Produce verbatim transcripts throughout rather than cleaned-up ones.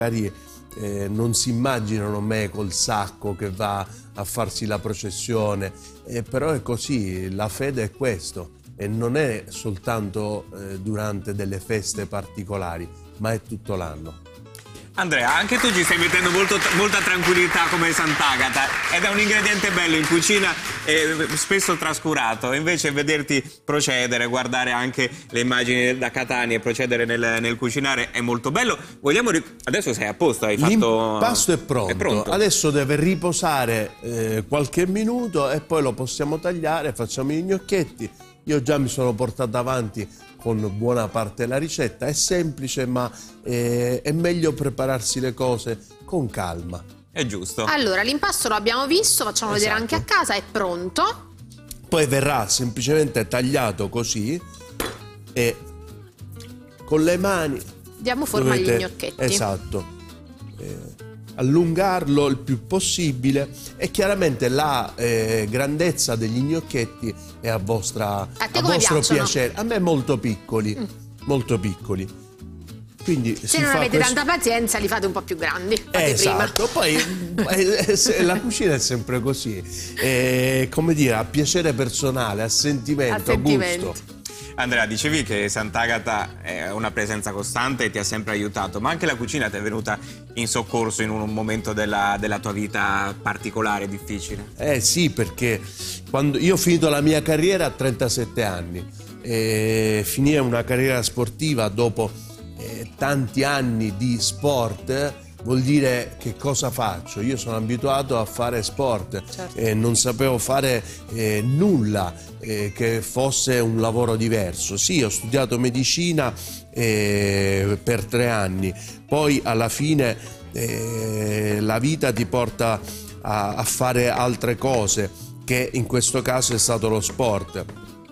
magari eh, non si immaginano me col sacco che va a farsi la processione, eh, però è così, la fede è questo, e non è soltanto eh, durante delle feste particolari, ma è tutto l'anno. Andrea, anche tu ci stai mettendo molto, molta tranquillità come Sant'Agata, ed è un ingrediente bello in cucina, eh, spesso trascurato. Invece vederti procedere, guardare anche le immagini da Catania e procedere nel, nel cucinare è molto bello. Vogliamo adesso sei a posto, hai fatto... L'impasto è pronto. è pronto, adesso deve riposare eh, qualche minuto e poi lo possiamo tagliare, facciamo i gnocchetti. Io già mi sono portato avanti con buona parte della ricetta, è semplice, ma eh, è meglio prepararsi le cose con calma. È giusto. Allora, l'impasto lo abbiamo visto, facciamo Esatto. vedere anche a casa, è pronto. Poi verrà semplicemente tagliato così e con le mani diamo forma dovete, agli gnocchetti. Esatto. Eh, allungarlo il più possibile, e chiaramente la eh, grandezza degli gnocchetti è a, vostra, a, te a come vostro piacciono? piacere. A me molto piccoli, mm. molto piccoli. Quindi se si non fa avete questo... tanta pazienza li fate un po' più grandi. Fate esatto, prima. Poi la cucina è sempre così, eh, come dire, a piacere personale, a sentimento, a, a gusto. Andrea, dicevi che Sant'Agata è una presenza costante e ti ha sempre aiutato, ma anche la cucina ti è venuta in soccorso in un momento della, della tua vita particolare, difficile? Eh sì, perché quando io ho finito la mia carriera a trentasette anni, e finire una carriera sportiva dopo eh, tanti anni di sport vuol dire che cosa faccio? Io sono abituato a fare sport, certo. E non sapevo fare eh, nulla eh, che fosse un lavoro diverso. Sì, ho studiato medicina eh, per tre anni, poi alla fine eh, la vita ti porta a, a fare altre cose, che in questo caso è stato lo sport.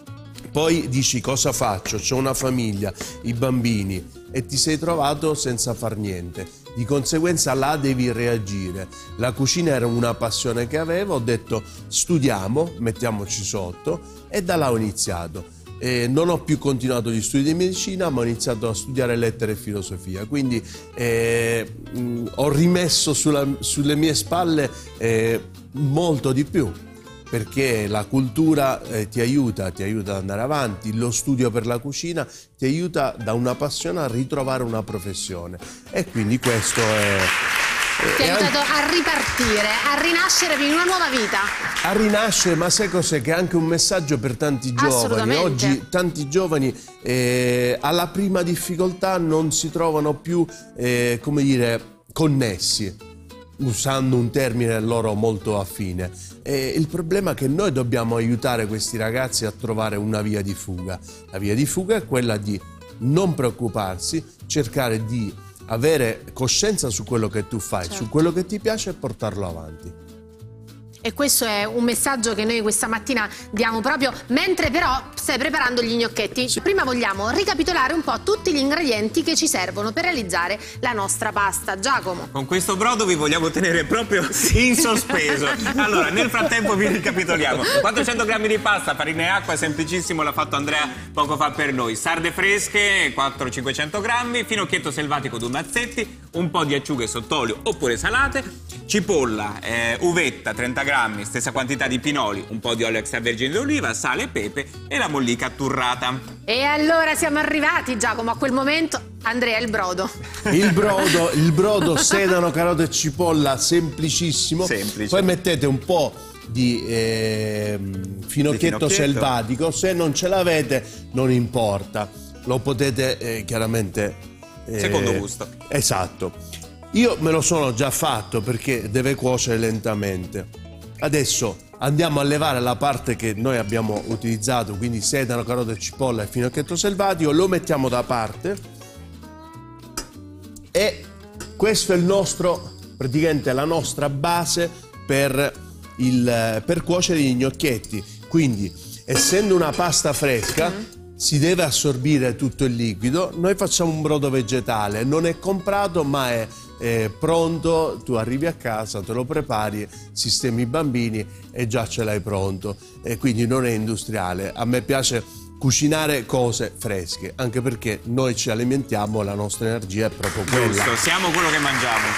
Poi dici cosa faccio? C'ho una famiglia, i bambini, e ti sei trovato senza far niente. Di conseguenza là devi reagire. La cucina era una passione che avevo, ho detto studiamo, mettiamoci sotto, e da là ho iniziato. Eh, non ho più continuato gli studi di medicina, ma ho iniziato a studiare lettere e filosofia, quindi eh, mh, ho rimesso sulla, sulle mie spalle eh, molto di più, perché la cultura eh, ti aiuta, ti aiuta ad andare avanti, lo studio per la cucina ti aiuta da una passione a ritrovare una professione, e quindi questo è... Ti ha aiutato a ripartire, a rinascere in una nuova vita. A rinascere, ma sai cos'è? Che è anche un messaggio per tanti giovani. Oggi tanti giovani eh, alla prima difficoltà non si trovano più, eh, come dire, connessi, usando un termine loro molto affine. E il problema è che noi dobbiamo aiutare questi ragazzi a trovare una via di fuga. La via di fuga è quella di non preoccuparsi, cercare di avere coscienza su quello che tu fai, certo. su quello che ti piace, e portarlo avanti. E questo è un messaggio che noi questa mattina diamo proprio mentre però stai preparando gli gnocchetti. Sì. Prima vogliamo ricapitolare un po' tutti gli ingredienti che ci servono per realizzare la nostra pasta. Giacomo. Con questo brodo vi vogliamo tenere proprio in sospeso. Allora, nel frattempo vi ricapitoliamo. quattrocento grammi di pasta, farina e acqua, semplicissimo, l'ha fatto Andrea poco fa per noi. Sarde fresche, quattrocento cinquecento grammi, finocchietto selvatico due mazzetti, un po' di acciughe sott'olio oppure salate, cipolla, eh, uvetta, trenta grammi, stessa quantità di pinoli, un po' di olio extravergine d'oliva, sale e pepe e la mollica turrata. E allora siamo arrivati, Giacomo, a quel momento. Andrea, il brodo. Il brodo, il brodo, sedano, carote e cipolla, semplicissimo. Semplice. Poi mettete un po' di eh, finocchietto, finocchietto selvatico, se non ce l'avete non importa, lo potete eh, chiaramente... Eh, secondo gusto. Esatto. Io me lo sono già fatto perché deve cuocere lentamente. Adesso andiamo a levare la parte che noi abbiamo utilizzato, quindi sedano, carote, cipolla e finocchietto selvatico, lo mettiamo da parte, e questo è il nostro, praticamente la nostra base per, il, per cuocere gli gnocchetti. Quindi, essendo una pasta fresca, mm. si deve assorbire tutto il liquido. Noi facciamo un brodo vegetale, non è comprato ma è eh, pronto, tu arrivi a casa, te lo prepari, sistemi i bambini e già ce l'hai pronto, e quindi non è industriale. A me piace cucinare cose fresche, anche perché noi ci alimentiamo, la nostra energia è proprio quella. Giusto, siamo quello che mangiamo.